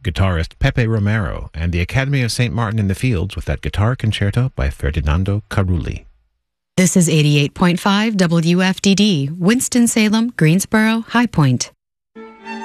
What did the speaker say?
guitarist Pepe Romero, and the Academy of St. Martin in the Fields with that guitar concerto by Ferdinando Carulli. This is 88.5 WFDD, Winston-Salem, Greensboro, High Point.